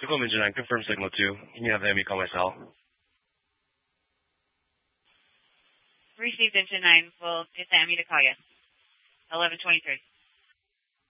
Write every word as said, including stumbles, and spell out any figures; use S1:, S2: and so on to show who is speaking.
S1: Tacoma Engine nine, confirm signal two. Can you have the M E call my cell?
S2: Received Engine nine. We'll get the M E to call you. eleven twenty-three.